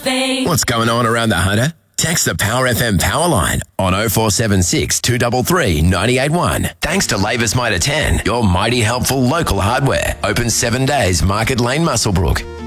thing. What's going on around the Hunter? Text the Power FM power line on 0476 233 981. Thanks to Lavis Mitre 10, your mighty helpful local hardware. Open 7 days, Market Lane, Muswellbrook.